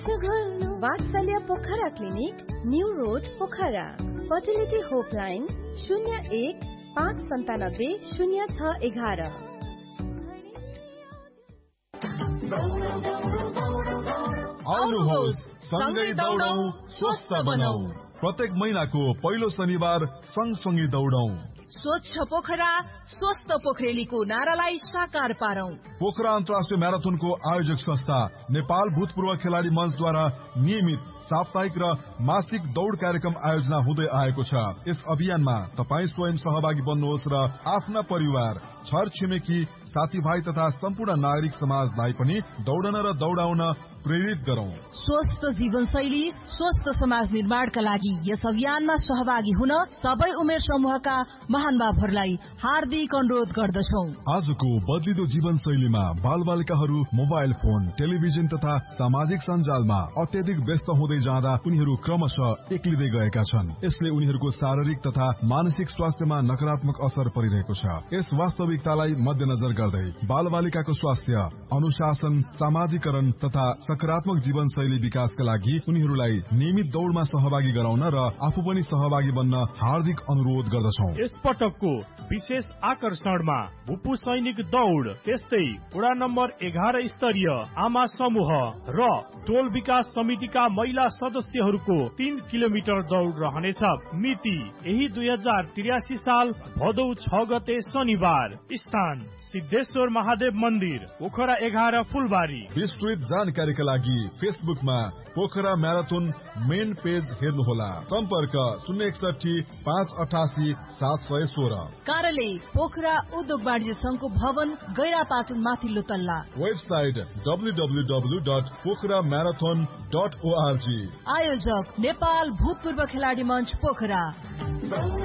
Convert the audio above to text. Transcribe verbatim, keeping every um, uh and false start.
वात्सल्य Pokhara clinic, new road Pokhara. Fertility होपलाइन शून्य एक पाँच सन्तानब्बे शून्य छ एघार। आउनुहोस् सँगै दौडौं स्वस्थ बनौं। प्रत्येक महिनाको पहिलो शनिबार सँगसँगै दौडौं। स्वच्छ पोखरा स्वस्थ पोखरेलीको नारालाई साकार पारौं। पोखरा अन्तर्राष्ट्रिय म्याराथनको आयोजक संस्था नेपाल भूतपूर्व खेलाडी मञ्चद्वारा नियमित साप्ताहिक र मासिक दौड कार्यक्रम आयोजना हुँदै आएको छ। यस अभियानमा तपाई स्वयं सहभागी बन्नुहोस् र आफ्ना परिवार, छर छिमेकी, साथीभाइ तथा सम्पूर्ण नागरिक समाजलाई पनि दौडन र दौडाउन प्रेरित गरौं। स्वस्थ जीवनशैली स्वस्थ समाज निर्माणका लागि यस अभियानमा सहभागी हुन सबै उमेर समूहका महानुभावहरूलाई हार्दिक अनुरोध गर्दछौ। आजको बदलिदो जीवनशैलीमा बालबालिकाहरू मोबाइल फोन, टेलिभिजन तथा सामाजिक सञ्जालमा अत्यधिक व्यस्त हुँदै जाँदा उनीहरू क्रमशः एक्लिँदै गएका छन्। यसले उनीहरूको शारीरिक तथा मानसिक स्वास्थ्यमा नकारात्मक असर परिरहेको छ। यस वास्तविकतालाई मध्यनजर गर्दै बालबालिकाको स्वास्थ्य, अनुशासन, सामाजिकरण तथा सकारात्मक जीवनशैली विकासका लागि उनीहरूलाई नियमित दौडमा सहभागी गराउन र आफू पनि सहभागी बन्न हार्दिक अनुरोध गर्दछौ। यस पटकको विशेष आकर्षणमा भूपू सैनिक दौड, त्यस्तै वडा नम्बर एघार स्तरीय आमा समूह र टोल विकास समितिका महिला सदस्यहरूको तीन किलोमिटर दौड रहनेछ। मिति यही दुई हजार त्रियासी साल भदौ छ गते शनिबार। स्थान सिद्धेश्वर महादेव मन्दिर, पोखरा एघार, फुलबारी। विस्तृत जानकारीका लागि फेसबुकमा पोखरा म्याराथन मेन पेज हेर्नुहोला। सम्पर्क शून्य एकसठी पाँच अठासी सात सय सोह्र। कार्यालय पोखरा उद्योग वाणिज्य संघको भवन, गैरा पाटन माथिल्लो तल्ला। Website W W W dot Pokhara marathon dot ORG. आयोजक नेपाल भूतपूर्व खेलाडी मञ्च पोखरा।